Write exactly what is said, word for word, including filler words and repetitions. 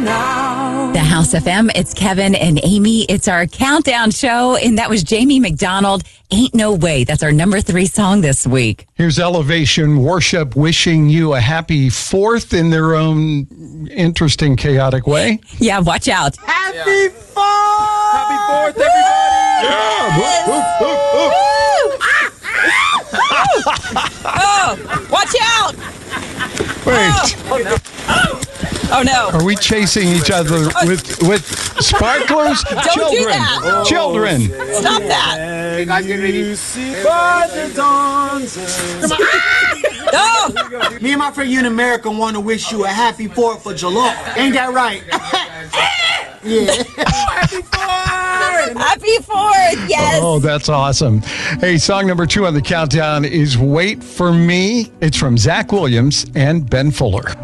now. The House F M, it's Kevin and Amy. It's our countdown show, and that was Jamie McDonald, Ain't No Way. That's our number three song this week. Here's Elevation Worship wishing you a happy fourth in their own interesting, chaotic way. Yeah, watch out. Happy yeah. Fourth! Happy Fourth, everybody! Yeah! Whoop, whoop, whoop, whoop. Oh, watch out! Wait. Oh, no. Oh, no. Are we chasing each other with with sparklers? Don't Children. do that. Oh, Children. Stop that. Hey, guys, get ready. By the dawn's No. Me and my friend Union America want to wish you a happy Fourth of July. Ain't that right? Yeah. Happy Fourth! Happy Fourth, yes. Oh, that's awesome. Hey, song number two on the countdown is Wait for Me. It's from Zach Williams and Ben Fuller.